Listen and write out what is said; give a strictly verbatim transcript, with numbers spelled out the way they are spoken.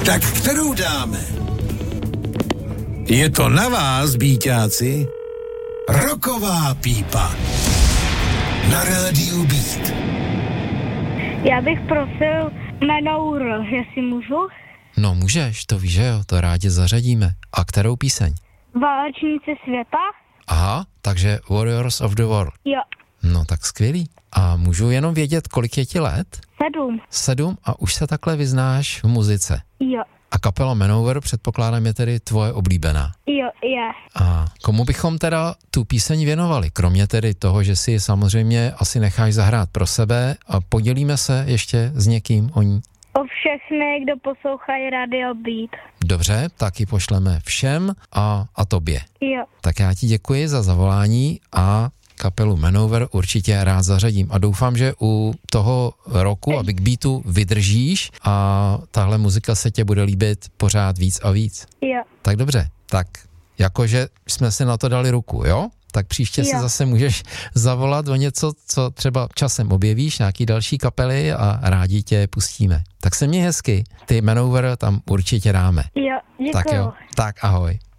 Tak kterou dáme? Je to na vás, bíťáci. Rocková pípa. Na rádiu Beat. Já bych prosil Manowar, jestli můžu. No můžeš, to víš, že jo, to rádi zařadíme. A kterou píseň? Válečníci světa. Aha, takže Warriors of the World. Jo. No tak skvělý. A můžu jenom vědět, kolik je ti let? Sedm. Sedm a už se takhle vyznáš v muzice. Jo. A kapela Manowar, předpokládám, je tedy tvoje oblíbená. Jo, je. A komu bychom teda tu píseň věnovali? Kromě tedy toho, že si samozřejmě asi necháš zahrát pro sebe a podělíme se ještě s někým o ní. O všechny, kdo poslouchají Radio Beat. Dobře, tak ji pošleme všem a, a tobě. Jo. Tak já ti děkuji za zavolání a kapelu Manowar určitě rád zařadím a doufám, že u toho roku a Big Beatu vydržíš a tahle muzika se tě bude líbit pořád víc a víc. Jo. Tak dobře, tak jakože jsme si na to dali ruku, jo? Tak příště jo. se zase můžeš zavolat o něco, co třeba časem objevíš, nějaký další kapely a rádi tě pustíme. Tak se měj hezky, ty Manowar tam určitě dáme. Jo, děkuju. Tak jo, tak ahoj.